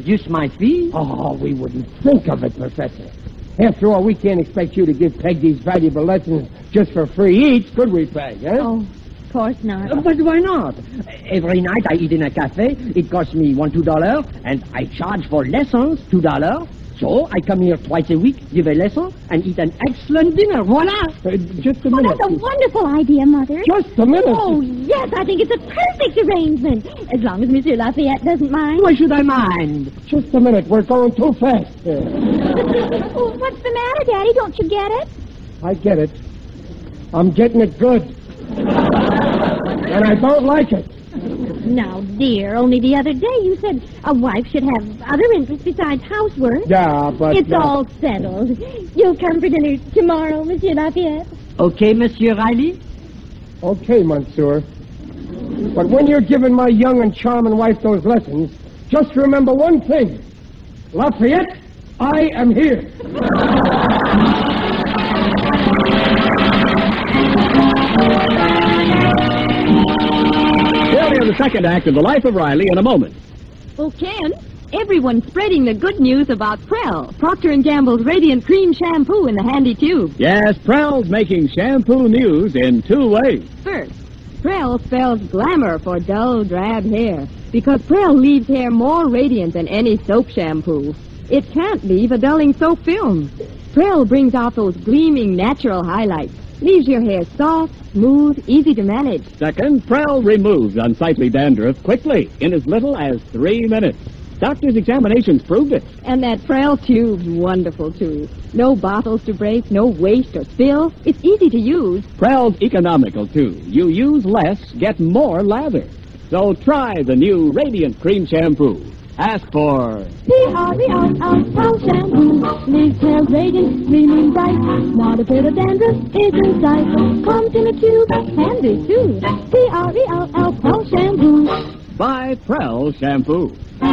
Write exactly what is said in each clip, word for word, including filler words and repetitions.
reduce my fee? Oh, we wouldn't think of it, Professor. After all, we can't expect you to give Peg these valuable lessons just for free each, could we, Peg? Eh? Oh, of course not. Uh, but why not? Every night I eat in a cafe. It costs me one, two dollars, and I charge for lessons two dollars. So I come here twice a week, give a lesson, and eat an excellent dinner. Voila! Uh, just a Oh, minute. that's a wonderful idea, Mother. Just a minute. Oh, yes, I think it's a perfect arrangement. As long as Monsieur Lafayette doesn't mind. Why should I mind? Just a minute. We're going too fast here. Oh, what's the matter, Daddy? Don't you get it? I get it. I'm getting it good. And I don't like it. Now, dear, only the other day you said a wife should have other interests besides housework. Yeah, but... It's uh, all settled. You'll come for dinner tomorrow, Monsieur Lafayette. Okay, Monsieur Riley? Okay, Monsieur. But when you're giving my young and charming wife those lessons, just remember one thing. Lafayette, I am here. We'll hear the second act of The Life of Riley in a moment. Well, Ken, everyone's spreading the good news about Prell, Procter and Gamble's Radiant Cream Shampoo in the handy tube. Yes, Prell's making shampoo news in two ways. First, Prell spells glamour for dull, drab hair, because Prell leaves hair more radiant than any soap shampoo. It can't leave a dulling soap film. Prell brings out those gleaming natural highlights, leaves your hair soft, smooth, easy to manage. Second, Prell removes unsightly dandruff quickly in as little as three minutes. Doctors' examinations proved it. And that Prell tube's wonderful, too. No bottles to break, no waste or spill. It's easy to use. Prell's economical, too. You use less, get more lather. So try the new Radiant Cream Shampoo. Ask for... P R E L L Prell Shampoo. Leaves hair radiant, gleaming bright. Not a bit of dandruff is in sight. Comes in a tube, handy too. P R E L L Prell Shampoo. Buy Prell Shampoo.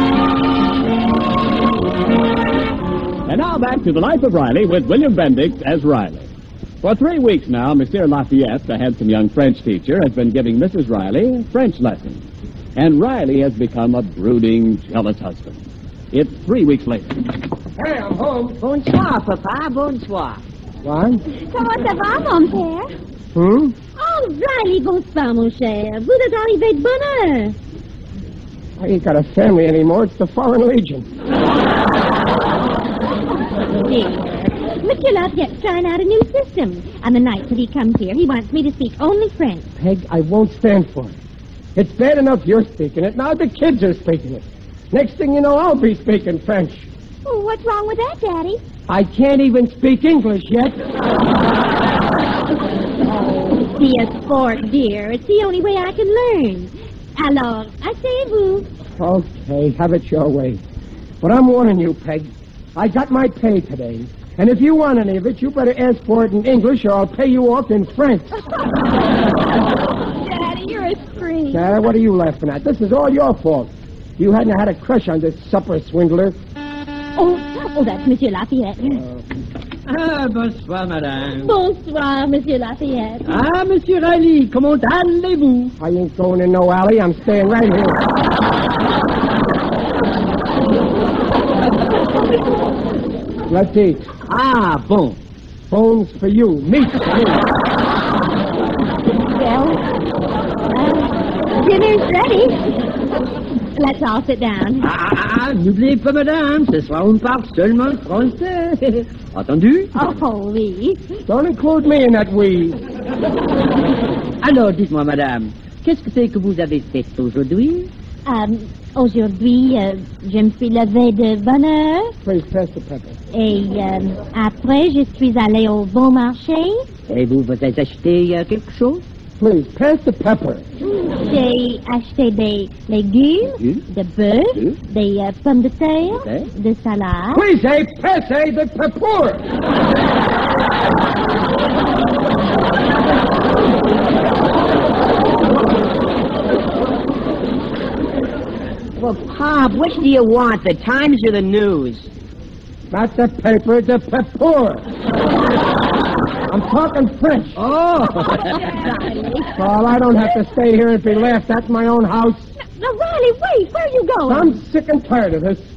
And now back to The Life of Riley with William Bendix as Riley. For three weeks now, Monsieur Lafayette, the handsome young French teacher, has been giving Missus Riley French lessons. And Riley has become a brooding, jealous husband. It's three weeks later. Hey, I'm home. Bonsoir, Papa. Bonsoir. What? Comment ça va, mon père? Hmm? Oh, Riley, bonsoir, mon cher. Vous êtes arrivé de bonne heure. I ain't got a family anymore. It's the Foreign Legion. Dear, Monsieur Lafayette's trying out a new system. On the night that he comes here, he wants me to speak only French. Peg, I won't stand for it. It's bad enough you're speaking it. Now the kids are speaking it. Next thing you know, I'll be speaking French. Oh, what's wrong with that, Daddy? I can't even speak English yet. Oh, be a sport, dear. It's the only way I can learn. Alors, asseyez-vous. Okay, have it your way. But I'm warning you, Peg. I got my pay today. And if you want any of it, you better ask for it in English or I'll pay you off in French. Daddy, you're a scream. Now, what are you laughing at? This is all your fault. You hadn't had a crush on this supper swindler. Oh, oh, that's Monsieur Lafayette. Ah, bonsoir, madame. Bonsoir, Monsieur Lafayette. Ah, Monsieur Riley, comment allez-vous? I ain't going in no alley. I'm staying right here. Let's eat. Ah, bon. Bones for you. Meat for me. Well, uh, dinner's ready. Let's all sit down. Ah, ah, ah, n'oubliez pas, madame, ce soir on parle seulement français. Entendu? Oh, oui. Don't include me in that we. Alors, dites-moi, madame, qu'est-ce que c'est que vous avez fait aujourd'hui? Um, aujourd'hui, euh, je me suis levée de bonne heure. Please pass the pepper. Et euh, après, je suis allée au bon marché. Et vous vous avez acheté euh, quelque chose? Please pass the pepper. J'ai acheté des légumes, Légumes. de bœuf, Bœuf. des euh, pommes de terre, Okay. de salade. Please, hey, pass, hey, the pepper. Well, Pop, which do you want, the Times or the news? Not the paper, the pepper. I'm talking French. Oh! Well, I don't have to stay here and be laughed at in my own house. Now, Riley, wait, where are you going? I'm sick and tired of this.